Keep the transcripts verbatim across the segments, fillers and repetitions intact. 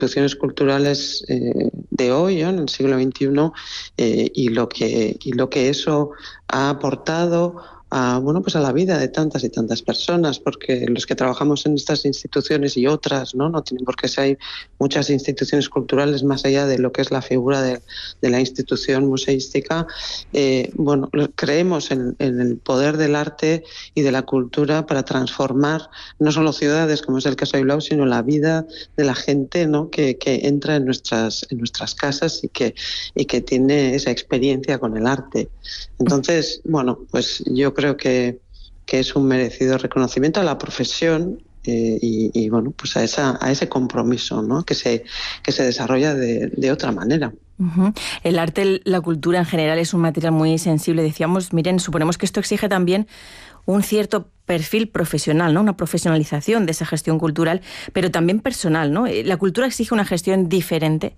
instituciones culturales eh, de hoy, ¿no? En el siglo veintiuno, eh, y lo que y lo que eso ha aportado a, bueno, pues a la vida de tantas y tantas personas, porque los que trabajamos en estas instituciones y otras, no, no tienen por qué ser, hay muchas instituciones culturales más allá de lo que es la figura de, de la institución museística. Eh, bueno, creemos en, en el poder del arte y de la cultura para transformar no solo ciudades, como es el caso de Bilbao, sino la vida de la gente, ¿no? que, que entra en nuestras, en nuestras casas y que, y que tiene esa experiencia con el arte. Entonces, bueno, pues yo creo que, que es un merecido reconocimiento a la profesión eh, y, y, bueno, pues a, esa, a ese compromiso, ¿no? que, se, que se desarrolla de, de otra manera. Uh-huh. El arte, la cultura en general es un material muy sensible. Decíamos, miren, suponemos que esto exige también un cierto perfil profesional, ¿no? Una profesionalización de esa gestión cultural, pero también personal, ¿no? ¿La cultura exige una gestión diferente?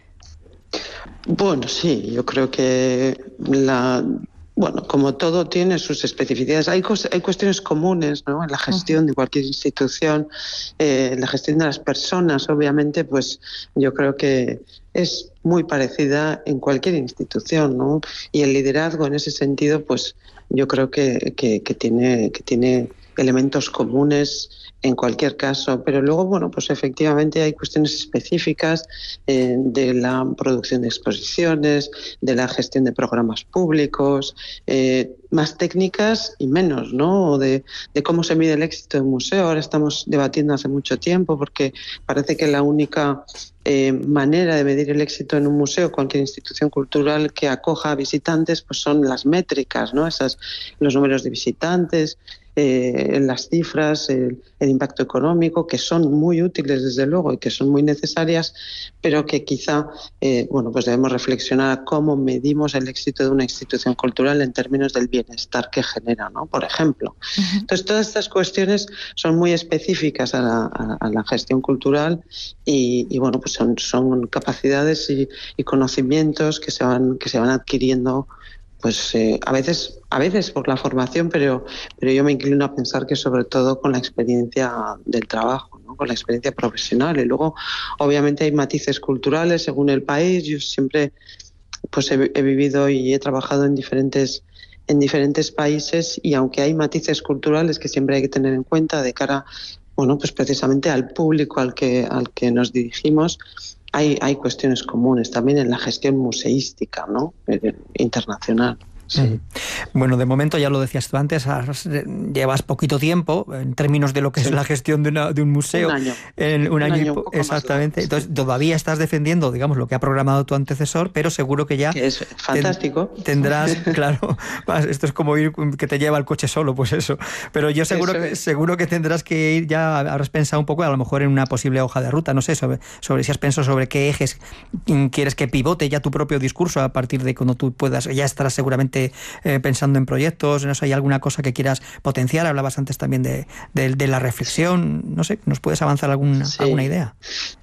Bueno, sí, yo creo que la... Bueno, como todo tiene sus especificidades. Hay, hay cuestiones comunes, ¿no? En la gestión de cualquier institución, eh, la gestión de las personas, obviamente, pues yo creo que es muy parecida en cualquier institución, ¿no? Y el liderazgo en ese sentido, pues yo creo que, que, que tiene, que tiene elementos comunes en cualquier caso, pero luego, bueno, pues efectivamente hay cuestiones específicas eh, de la producción de exposiciones, de la gestión de programas públicos, eh, más técnicas y menos, ¿no? O de, de cómo se mide el éxito de un museo. Ahora estamos debatiendo hace mucho tiempo porque parece que la única eh, manera de medir el éxito en un museo, cualquier institución cultural que acoja a visitantes, pues son las métricas, ¿no? Esas, los números de visitantes, Eh, las cifras, el, el impacto económico, que son muy útiles desde luego y que son muy necesarias, pero que quizá eh, bueno, pues debemos reflexionar a cómo medimos el éxito de una institución cultural en términos del bienestar que genera, ¿no? Por ejemplo. Uh-huh. Entonces, todas estas cuestiones son muy específicas a la, a, a la gestión cultural y, y bueno, pues son, son capacidades y, y conocimientos que se van, que se van adquiriendo, pues eh, a veces a veces por la formación, pero pero yo me inclino a pensar que sobre todo con la experiencia del trabajo, ¿no? Con la experiencia profesional. Y luego, obviamente, hay matices culturales según el país. Yo siempre pues he, he vivido y he trabajado en diferentes en diferentes países, y aunque hay matices culturales que siempre hay que tener en cuenta de cara, bueno, pues precisamente al público al que al que nos dirigimos, Hay, hay cuestiones comunes también en la gestión museística, ¿no? Internacional. Sí. Bueno, de momento, ya lo decías tú antes, has, llevas poquito tiempo en términos de lo que sí. es la gestión de, una, de un museo. Un año. En un, un año, año un exactamente. Más Entonces, todavía estás defendiendo, digamos, lo que ha programado tu antecesor, pero seguro que ya... Que es fantástico. Ten, tendrás, claro, esto es como ir que te lleva el coche solo, pues eso. Pero yo seguro, que, seguro que tendrás que ir ya, habrás pensado un poco, a lo mejor en una posible hoja de ruta, no sé, sobre, sobre si has pensado sobre qué ejes quieres que pivote ya tu propio discurso a partir de cuando tú puedas, ya estarás seguramente Eh, pensando en proyectos, no sé, ¿hay alguna cosa que quieras potenciar? Hablabas antes también de, de, de la reflexión, no sé, ¿nos puedes avanzar alguna, sí. alguna idea?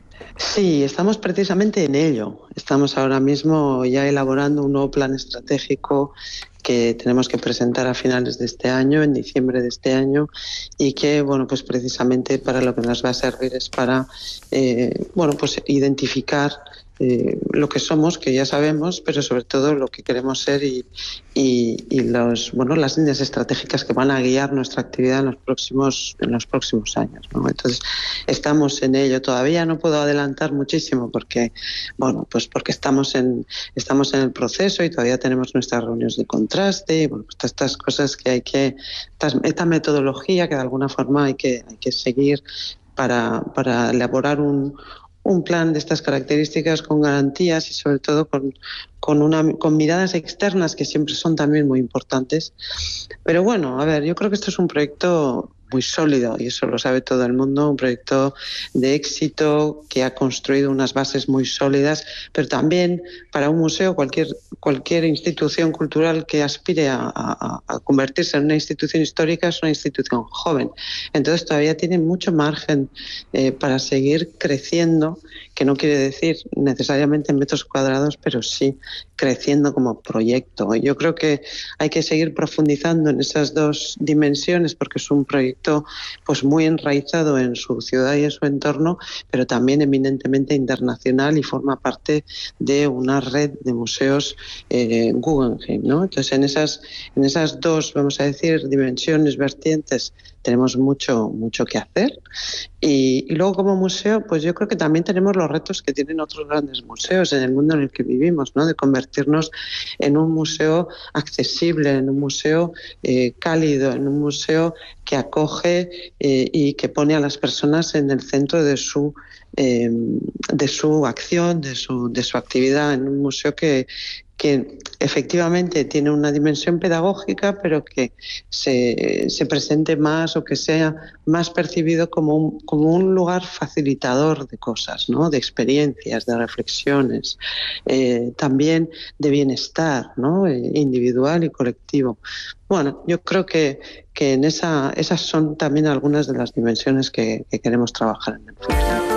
Sí, estamos precisamente en ello. Estamos ahora mismo ya elaborando un nuevo plan estratégico que tenemos que presentar a finales de este año, en diciembre de este año, y que, bueno, pues precisamente para lo que nos va a servir es para, eh, bueno, pues identificar Eh, lo que somos, que ya sabemos, pero sobre todo lo que queremos ser y, y, y los, bueno, las líneas estratégicas que van a guiar nuestra actividad en los próximos, en los próximos años, ¿no? Entonces, estamos en ello. Todavía no puedo adelantar muchísimo porque, bueno, pues porque estamos en, estamos en el proceso y todavía tenemos nuestras reuniones de contraste y, bueno, pues todas estas cosas que hay que, esta metodología que de alguna forma hay que, hay que seguir para, para elaborar un un plan de estas características con garantías y sobre todo con, con, una, con miradas externas que siempre son también muy importantes. Pero bueno, a ver, yo creo que esto es un proyecto muy sólido y eso lo sabe todo el mundo, un proyecto de éxito que ha construido unas bases muy sólidas, pero también para un museo, cualquier, cualquier institución cultural que aspire a, a, a convertirse en una institución histórica es una institución joven. Entonces todavía tiene mucho margen eh, para seguir creciendo, que no quiere decir necesariamente en metros cuadrados, pero sí creciendo como proyecto. Yo creo que hay que seguir profundizando en esas dos dimensiones porque es un proyecto proyecto pues muy enraizado en su ciudad y en su entorno, pero también eminentemente internacional y forma parte de una red de museos eh, Guggenheim, ¿no? Entonces, en esas, en esas dos, vamos a decir, dimensiones, vertientes, tenemos mucho, mucho que hacer. Y, y luego como museo, pues yo creo que también tenemos los retos que tienen otros grandes museos en el mundo en el que vivimos, ¿no? De convertirnos en un museo accesible, en un museo eh, cálido, en un museo que acoge eh, y que pone a las personas en el centro de su eh, de su acción, de su de su actividad, en un museo que que efectivamente tiene una dimensión pedagógica, pero que se, se presente más o que sea más percibido como un, como un lugar facilitador de cosas, ¿no? De experiencias, de reflexiones, eh, también de bienestar, ¿no? Eh, individual y colectivo. Bueno, yo creo que, que en esa, esas son también algunas de las dimensiones que, que queremos trabajar en el futuro.